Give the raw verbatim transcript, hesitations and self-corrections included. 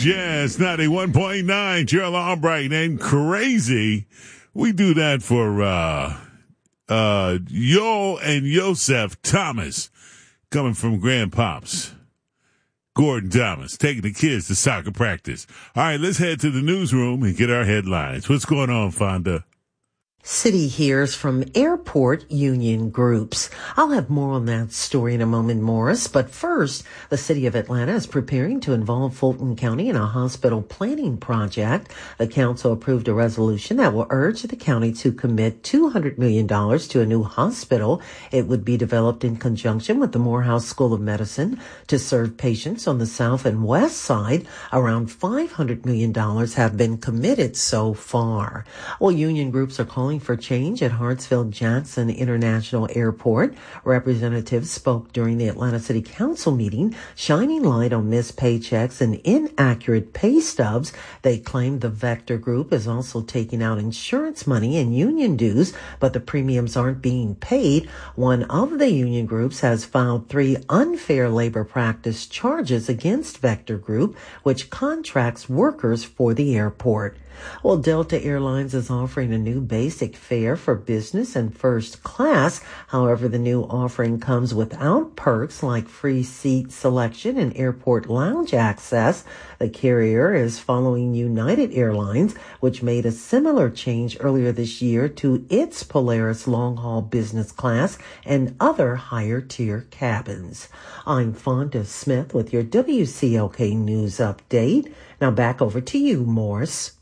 Jazz ninety-one point nine, Gerald Albright and Crazy. We do that for uh, uh, Yo and Yosef Thomas coming from Grandpops. Gordon Thomas taking the kids to soccer practice. All right, let's head to the newsroom and get our headlines. What's going on, Fonda? City hears from airport union groups. I'll have more on that story in a moment, Morris. But first, the city of Atlanta is preparing to involve Fulton County in a hospital planning project. The council approved a resolution that will urge the county to commit two hundred million dollars to a new hospital. It would be developed in conjunction with the Morehouse School of Medicine to serve patients on the south and west side. Around five hundred million dollars have been committed so far. Well, union groups are calling for change at Hartsfield-Jackson International Airport. Representatives spoke during the Atlanta City Council meeting, shining light on missed paychecks and inaccurate pay stubs. They claimed the Vector Group is also taking out insurance money and union dues, but the premiums aren't being paid. One of the union groups has filed three unfair labor practice charges against Vector Group, which contracts workers for the airport. Well, Delta Airlines is offering a new basic fare for business and first class. However, the new offering comes without perks like free seat selection and airport lounge access. The carrier is following United Airlines, which made a similar change earlier this year to its Polaris long-haul business class and other higher-tier cabins. I'm Fonda Smith with your W C L K News Update. Now back over to you, Morris.